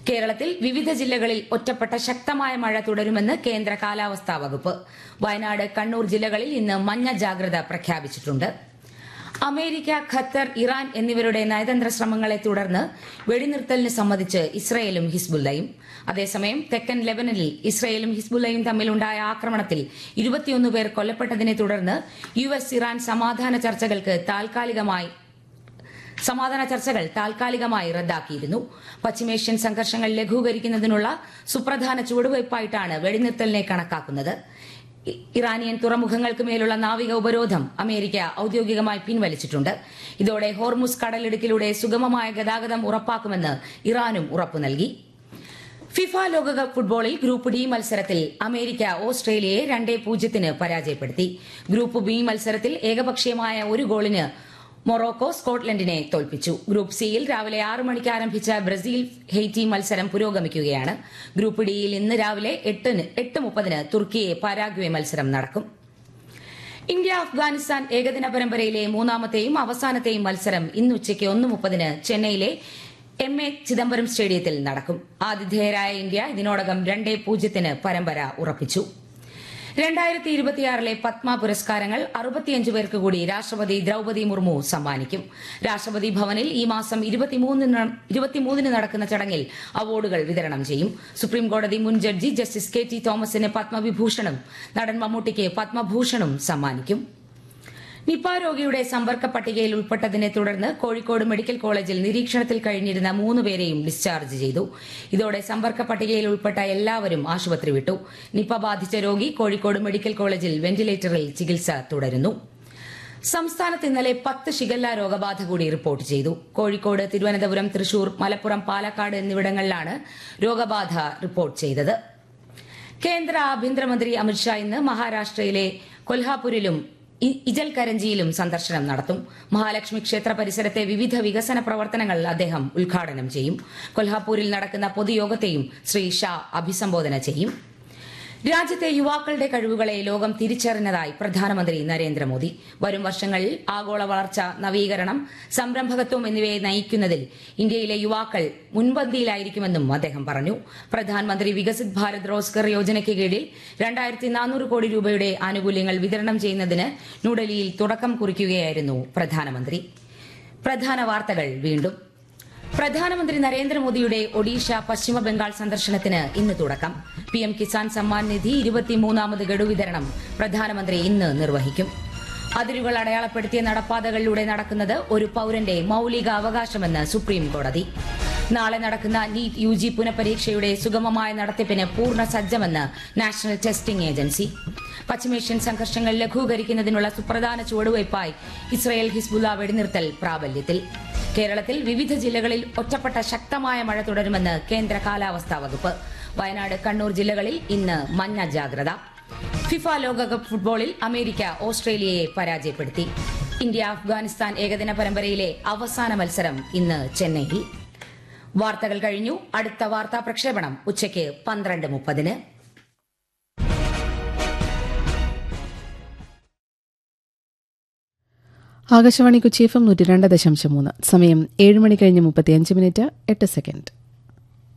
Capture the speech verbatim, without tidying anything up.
കേരളത്തിൽ വിവിധ ജില്ലകളിൽ ഒറ്റപ്പെട്ട ശക്തമായ മഴ തുടരുമെന്ന് കേന്ദ്ര കാലാവസ്ഥാ വകുപ്പ്. വയനാട്, കണ്ണൂർ ജില്ലകളിൽ ഇന്ന് മഞ്ഞ ജാഗ്രത പ്രഖ്യാപിച്ചിട്ടുണ്ട്. അമേരിക്ക, ഖത്തർ, ഇറാൻ എന്നിവരുടെ നയതന്ത്ര ശ്രമങ്ങളെ തുടർന്ന് വെടിനിർത്തലിന് സമ്മതിച്ച് ഇസ്രയേലും ഹിസ്ബുല്ലയും. അതേസമയം തെക്കൻ ലെബനനിൽ ഇസ്രയേലും ഹിസ്ബുല്ലയും തമ്മിലുണ്ടായ ആക്രമണത്തിൽ ഇരുപത്തിയൊന്ന് പേർ കൊല്ലപ്പെട്ടതിനെ തുടർന്ന് യു എസ് ഇറാൻ സമാധാന ചർച്ചകൾക്ക് താൽക്കാലികമായി സമാധാന ചർച്ചകൾ താൽക്കാലികമായി റദ്ദാക്കിയിരുന്നു. പശ്ചിമേഷ്യൻ സംഘർഷങ്ങൾ ലഘൂകരിക്കുന്നതിനുള്ള സുപ്രധാന ചുവടുവയ്പായിട്ടാണ് വെടിനിർത്തലിനെ കണക്കാക്കുന്നത്. ഇറാനിയൻ തുറമുഖങ്ങൾക്ക് മേലുള്ള നാവിക ഉപരോധം അമേരിക്ക ഔദ്യോഗികമായി പിൻവലിച്ചിട്ടുണ്ട്. ഇതോടെ ഹോർമുസ് കടലിടുക്കിലൂടെ സുഗമമായ ഗതാഗതം ഉറപ്പാക്കുമെന്ന് ഇറാനും ഉറപ്പു നൽകി. ഫിഫ ലോകകപ്പ് ഫുട്ബോളിൽ ഗ്രൂപ്പ് ഡി മത്സരത്തിൽ അമേരിക്ക ഓസ്ട്രേലിയയെ രണ്ടേ പൂജ്യത്തിന് പരാജയപ്പെടുത്തി. ഗ്രൂപ്പ് ബി മത്സരത്തിൽ ഏകപക്ഷീയമായ ഒരു ഗോളിന് മൊറോക്കോ സ്കോട്ട്ലൻഡിനെ തോൽപ്പിച്ചു. ഗ്രൂപ്പ് സിയിൽ രാവിലെ ആറ് മണിക്ക് ആരംഭിച്ച ബ്രസീൽ ഹെയ്റ്റി മത്സരം പുരോഗമിക്കുകയാണ്. ഗ്രൂപ്പ് ഡിയിൽ ഇന്ന് രാവിലെ എട്ടിന് എട്ട് മുപ്പതിന് തുർക്കിയെ പരാഗ്വേ മത്സരം നടക്കും. ഇന്ത്യ അഫ്ഗാനിസ്ഥാൻ ഏകദിന പരമ്പരയിലെ മൂന്നാമത്തെയും അവസാനത്തെയും മത്സരം ഇന്ന് ഉച്ചയ്ക്ക് ഒന്ന് മുപ്പതിന് ചെന്നൈയിലെ എം എ ചിദംബരം സ്റ്റേഡിയത്തിൽ നടക്കും. ആതിഥേയരായ ഇന്ത്യ ഇതിനോടകം രണ്ടേ പൂജ്യത്തിന് പരമ്പര ഉറപ്പിച്ചു. രണ്ടായിരത്തി ഇരുപത്തിയാറിലെ പത്മ പുരസ്കാരങ്ങൾ അറുപത്തിയഞ്ച് പേർക്ക് കൂടി രാഷ്ട്രപതി ദ്രൌപദി മുർമു സമ്മാനിക്കും. രാഷ്ട്രപതി ഭവനിൽ ഈ മാസം ഇരുപത്തിമൂന്നിന് നടക്കുന്ന ചടങ്ങിൽ അവാർഡുകൾ വിതരണം ചെയ്യും. സുപ്രീംകോടതി മുൻ ജഡ്ജി ജസ്റ്റിസ് കെ ടി തോമസിന് പത്മവിഭൂഷണും നടൻ മമ്മൂട്ടിക്ക് പത്മഭൂഷണും സമ്മാനിക്കും. നിപ രോഗിയുടെ സമ്പർക്ക പട്ടികയിൽ ഉൾപ്പെട്ടതിനെ തുടർന്ന് കോഴിക്കോട് മെഡിക്കൽ കോളേജിൽ നിരീക്ഷണത്തിൽ കഴിഞ്ഞിരുന്ന മൂന്ന് പേരെയും ഡിസ്ചാർജ് ചെയ്തു. ഇതോടെ സമ്പർക്ക പട്ടികയിൽ ഉൾപ്പെട്ട എല്ലാവരും ആശുപത്രി വിട്ടു. നിപ ബാധിച്ച രോഗി കോഴിക്കോട് മെഡിക്കൽ കോളേജിൽ വെന്റിലേറ്ററിൽ ചികിത്സ തുടരുന്നു. സംസ്ഥാനത്ത് ഇന്നലെ പത്ത് ഷിഗല്ല രോഗബാധ കൂടി റിപ്പോർട്ട് ചെയ്തു. കോഴിക്കോട്, തിരുവനന്തപുരം, തൃശൂർ, മലപ്പുറം, പാലക്കാട് എന്നിവിടങ്ങളിലാണ് രോഗബാധ റിപ്പോർട്ട് ചെയ്തത്. കേന്ദ്ര ആഭ്യന്തരമന്ത്രി അമിത്ഷാ ഇന്ന് മഹാരാഷ്ട്രയിലെ കൊൽഹാപൂരിലും ഇജൽ കരഞ്ചിയിലും സന്ദർശനം നടത്തും. മഹാലക്ഷ്മി ക്ഷേത്ര പരിസരത്തെ വിവിധ വികസന പ്രവർത്തനങ്ങൾ അദ്ദേഹം ഉദ്ഘാടനം ചെയ്യും. കൊൽഹാപൂരിൽ നടക്കുന്ന പൊതുയോഗത്തെയും ശ്രീ ഷാ അഭിസംബോധന ചെയ്യും. രാജ്യത്തെ യുവാക്കളുടെ കഴിവുകളെ ലോകം തിരിച്ചറിഞ്ഞതായി പ്രധാനമന്ത്രി നരേന്ദ്രമോദി. വരും വർഷങ്ങളിൽ ആഗോള വളർച്ച, നവീകരണം, സംരംഭകത്വം എന്നിവയെ നയിക്കുന്നതിൽ ഇന്ത്യയിലെ യുവാക്കൾ മുൻപന്തിയിലായിരിക്കുമെന്നും അദ്ദേഹം പറഞ്ഞു. പ്രധാനമന്ത്രി വികസിത് ഭാരത് റോസ്ഗർ യോജനയ്ക്ക് കീഴിൽ രണ്ടായിരത്തി നാനൂറ് കോടി രൂപയുടെ ആനുകൂല്യങ്ങൾ വിതരണം ചെയ്യുന്നതിന് ന്യൂഡൽഹിയിൽ തുടക്കം കുറിക്കുകയായിരുന്നു പ്രധാനമന്ത്രി. പ്രധാന വാർത്തകൾ വീണ്ടും. പ്രധാനമന്ത്രി നരേന്ദ്രമോദിയുടെ ഒഡീഷ, പശ്ചിമ ബംഗാൾ സന്ദർശനത്തിന് ഇന്ന് തുടക്കം. പിഎം കിസാൻ സമ്മാൻ നിധി ഇരുപത്തിമൂന്നാമത് ഗഡു വിതരണം പ്രധാനമന്ത്രി ഇന്ന് നിർവഹിക്കും. അതിരുകൾ അടയാളപ്പെടുത്തിയ നടപ്പാതകളിലൂടെ നടക്കുന്നത് ഒരു പൌരന്റെ മൌലിക അവകാശമെന്ന് സുപ്രീം കോടതി. നാളെ നടക്കുന്ന നീറ്റ് യു ജി പുനഃപരീക്ഷയുടെ സുഗമമായ നടത്തിപ്പിന് പൂർണ്ണ സജ്ജമെന്ന് നാഷണൽ ടെസ്റ്റിംഗ് ഏജൻസി. പശ്ചിമേഷ്യൻ സംഘർഷങ്ങൾ ലഘൂകരിക്കുന്നതിനുള്ള സുപ്രധാന ചുവടുവയ്പായി ഇസ്രയേൽ ഹിസ്ബുല്ല വെടിനിർത്തൽ പ്രാബല്യത്തിൽ. കേരളത്തിൽ വിവിധ ജില്ലകളിൽ ഒറ്റപ്പെട്ട ശക്തമായ മഴ തുടരുമെന്ന് കേന്ദ്ര കാലാവസ്ഥാ വകുപ്പ്. വയനാട്, കണ്ണൂർ ജില്ലകളിൽ ഇന്ന് മഞ്ഞ ജാഗ്രത. ഫിഫ ലോകകപ്പ് ഫുട്ബോളിൽ അമേരിക്ക ഓസ്ട്രേലിയയെ പരാജയപ്പെടുത്തി. ഇന്ത്യ അഫ്ഗാനിസ്ഥാൻ ഏകദിന പരമ്പരയിലെ അവസാന മത്സരം ഇന്ന് ചെന്നൈയിൽ. വാർത്തകൾ കഴിഞ്ഞു. അടുത്ത വാർത്താ പ്രക്ഷേപണം ഉച്ചയ്ക്ക് പന്ത്രണ്ട് മുപ്പതിന്. ആകാശവാണി കൊച്ചി എഫ് എം നൂറ്റി രണ്ട് ദശാംശം മൂന്ന്. സമയം ഏഴ് മണി കഴിഞ്ഞ് മുപ്പത്തിയഞ്ച് മിനിറ്റ് എട്ട് സെക്കൻഡ്.